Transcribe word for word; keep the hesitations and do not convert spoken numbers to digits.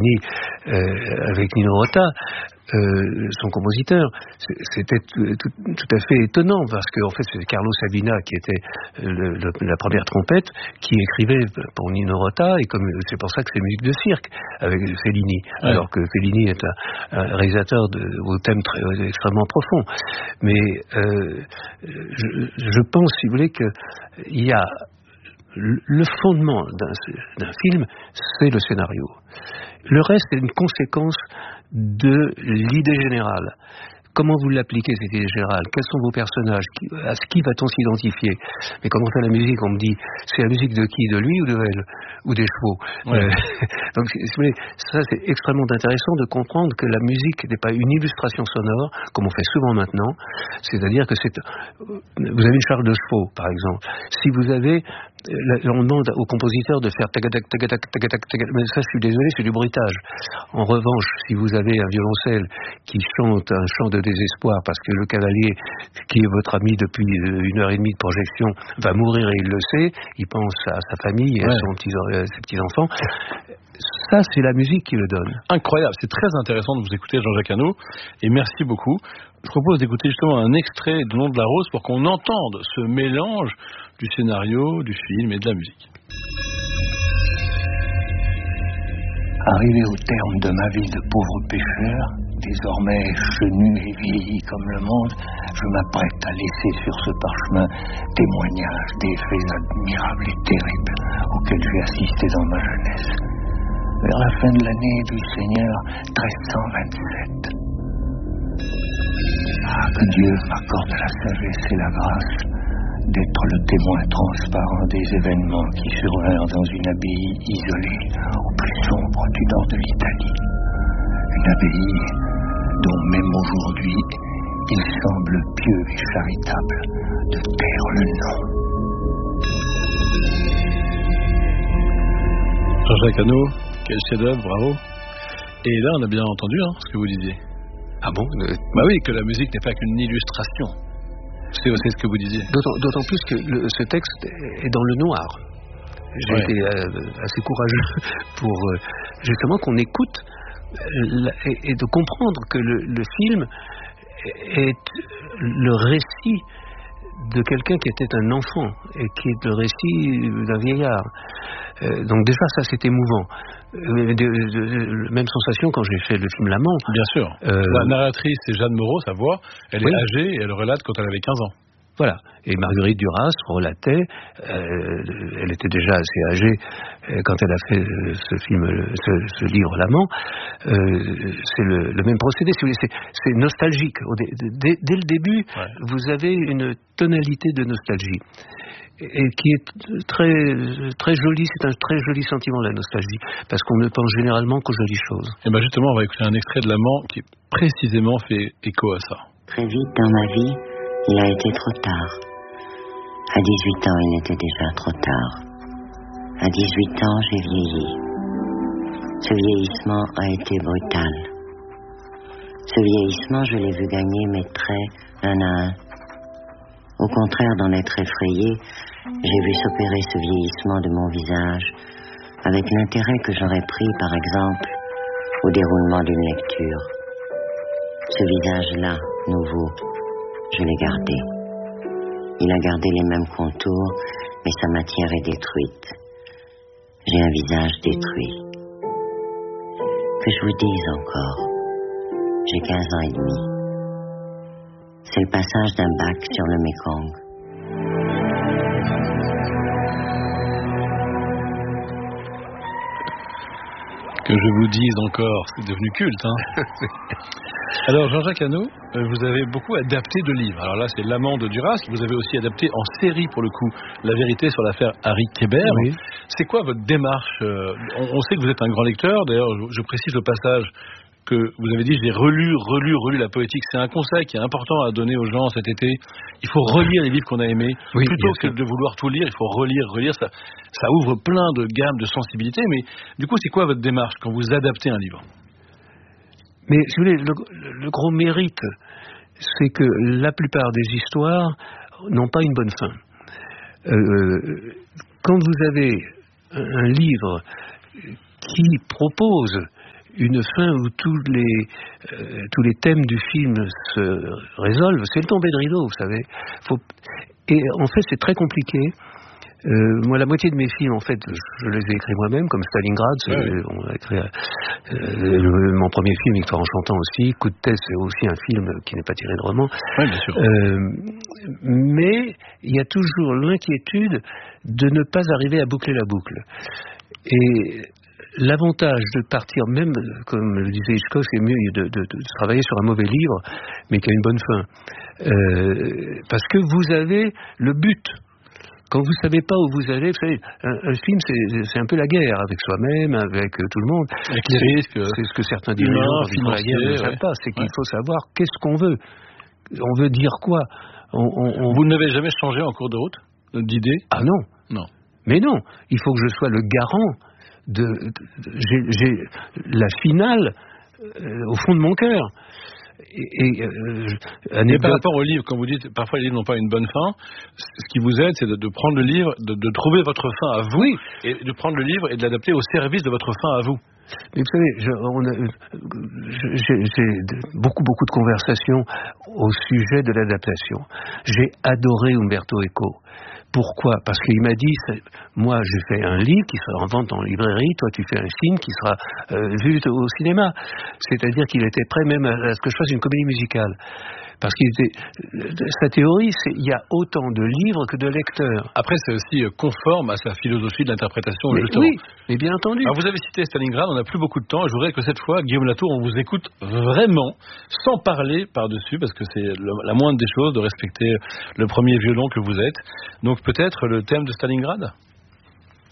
Fellini euh, avec Nino Rota, euh, son compositeur. C'était tout, tout, tout à fait étonnant parce qu'en fait c'est Carlo Sabina qui était le, le, la première trompette qui écrivait pour Nino Rota, et comme c'est pour ça que c'est musique de cirque avec Fellini, ouais. Alors que Fellini est un, un réalisateur de, au thème très, extrêmement profond. Mais euh, je, je pense, si vous voulez, qu'il y a le fondement d'un, d'un film, c'est le scénario. Le reste est une conséquence de l'idée générale. Comment vous l'appliquez, cette idée générale? Quels sont vos personnages? À qui va-t-on s'identifier? Mais quand on fait la musique, on me dit, c'est la musique de qui? De lui ou de elle? Ou des chevaux? Ouais. euh, Donc, si vous voulez, ça, c'est extrêmement intéressant de comprendre que la musique n'est pas une illustration sonore, comme on fait souvent maintenant. C'est-à-dire que c'est... Vous avez une charge de chevaux, par exemple. Si vous avez... On demande au compositeur de faire tagadak, tagadak, tagadak, tagadak. Mais ça, je suis désolé, c'est du bruitage. En revanche, si vous avez un violoncelle qui chante un chant de désespoir parce que le cavalier, qui est votre ami depuis une heure et demie de projection, va mourir et il le sait, il pense à sa famille et ouais. à, son petit, à ses petits-enfants. Ça, c'est la musique qui le donne. Incroyable, c'est très intéressant de vous écouter, Jean-Jacques Hano, et merci beaucoup. Je propose d'écouter justement un extrait de Nom de la Rose pour qu'on entende ce mélange du scénario, du film et de la musique. Arrivé au terme de ma vie de pauvre pêcheur, désormais chenu et vieilli comme le monde, je m'apprête à laisser sur ce parchemin témoignage des faits admirables et terribles auxquels j'ai assisté dans ma jeunesse. Vers la fin de l'année du Seigneur treize cent vingt-sept. Ah, que Dieu m'accorde la sagesse et la grâce d'être le témoin transparent des événements qui survinrent dans une abbaye isolée au plus sombre du nord de l'Italie. Une abbaye dont même aujourd'hui il semble pieux et charitable de taire le nom. Jean-Jacques Hano, quel chef-d'œuvre, bravo. Et là, on a bien entendu hein, ce que vous disiez. Ah bon euh... Bah oui, que la musique n'est pas qu'une illustration. C'est, c'est ce que vous disiez. D'autant, d'autant plus que le, ce texte est dans le noir. J'ai ouais. été euh, assez courageux pour euh, justement qu'on écoute euh, et, et de comprendre que le, le film est le récit de quelqu'un qui était un enfant et qui est le récit d'un vieillard. Euh, donc déjà ça c'est émouvant. Euh, de, de, de, même sensation quand j'ai fait le film L'Amant. Bien sûr. Euh, La narratrice c'est Jeanne Moreau, sa voix. Elle oui. est âgée et elle relate quand elle avait quinze ans. Voilà. Et Marguerite Duras relatait, euh, elle était déjà assez âgée euh, quand elle a fait euh, ce film, ce, ce livre L'Amant. Euh, c'est le, le même procédé. C'est, c'est, c'est nostalgique. Dès, dès le début, ouais. vous avez une tonalité de nostalgie. Et qui est très, très joli, c'est un très joli sentiment, la nostalgie, parce qu'on ne pense généralement qu'aux jolies choses. Et bien justement, on va écouter un extrait de L'Amant qui précisément fait écho à ça. Très vite dans ma vie, il a été trop tard. À dix-huit ans, il était déjà trop tard. À dix-huit ans, j'ai vieilli. Ce vieillissement a été brutal. Ce vieillissement, je l'ai vu gagner mes traits un à un. Au contraire d'en être effrayé, j'ai vu s'opérer ce vieillissement de mon visage avec l'intérêt que j'aurais pris, par exemple, au déroulement d'une lecture. Ce visage-là, nouveau, je l'ai gardé. Il a gardé les mêmes contours, mais sa matière est détruite. J'ai un visage détruit. Que je vous dise encore, j'ai quinze ans et demi. C'est le passage d'un bac sur le Mékong. Que je vous dise encore, c'est devenu culte, hein. Alors, Jean-Jacques Hano, vous avez beaucoup adapté de livres. Alors là, c'est L'Amant de Duras. Vous avez aussi adapté en série, pour le coup, La vérité sur l'affaire Harry Kéber. Oui. C'est quoi votre démarche? on, on sait que vous êtes un grand lecteur. D'ailleurs, je, je précise au passage que vous avez dit, j'ai relu, relu, relu la poétique. C'est un conseil qui est important à donner aux gens cet été. Il faut relire les livres qu'on a aimés. Oui, plutôt que de vouloir tout lire, il faut relire, relire. Ça, ça ouvre plein de gammes, de sensibilités. Mais du coup, c'est quoi votre démarche quand vous adaptez un livre? Mais si vous voulez, le, le gros mérite, c'est que la plupart des histoires n'ont pas une bonne fin. Euh, quand vous avez un livre qui propose une fin où tous les, euh, tous les thèmes du film se résolvent. C'est le tombé de rideau, vous savez. Faut... Et en fait, c'est très compliqué. Euh, moi, la moitié de mes films, en fait, je, je les ai écrits moi-même, comme Stalingrad. C'est, ouais. On a écrit, euh, le, mon premier film, Victoire en chantant aussi. Coup de tête, c'est aussi un film qui n'est pas tiré de roman. Oui, bien sûr. Euh, mais il y a toujours l'inquiétude de ne pas arriver à boucler la boucle. Et l'avantage de partir, même, comme le disait Hitchcock, c'est mieux de, de, de travailler sur un mauvais livre, mais qui a une bonne fin. Euh, parce que vous avez le but. Quand vous ne savez pas où vous allez, vous savez, un, un film, c'est, c'est un peu la guerre avec soi-même, avec euh, tout le monde. Avec les risques. C'est ce que certains dirigeants dans la guerre ne savent pas. C'est qu'il ouais. faut savoir qu'est-ce qu'on veut. On veut dire quoi. On, on, on... Vous n'avez jamais changé en cours de route d'idée? Ah non. Non. Mais non. Il faut que je sois le garant de... de, de j'ai, j'ai la finale euh, au fond de mon cœur. Et, et, euh, et par rapport au livre, quand vous dites parfois les livres n'ont pas une bonne fin, ce qui vous aide, c'est de, de prendre le livre, de, de trouver votre fin à vous, oui. et de prendre le livre et de l'adapter au service de votre fin à vous. Mais vous savez, je, on a, j'ai, j'ai beaucoup beaucoup de conversations au sujet de l'adaptation. J'ai adoré Umberto Eco. Pourquoi ? Parce qu'il m'a dit, moi j'ai fait un livre qui sera en vente en librairie, toi tu fais un film qui sera euh, vu au cinéma. C'est-à-dire qu'il était prêt même à, à ce que je fasse une comédie musicale. Parce qu'il était, sa théorie, c'est il y a autant de livres que de lecteurs. Après, c'est aussi conforme à sa philosophie de l'interprétation, mais justement. Oui, mais bien entendu. Alors, vous avez cité Stalingrad, on n'a plus beaucoup de temps, et je voudrais que cette fois, Guillaume Latour, on vous écoute vraiment, sans parler par-dessus, parce que c'est le, la moindre des choses de respecter le premier violon que vous êtes. Donc peut-être le thème de Stalingrad ?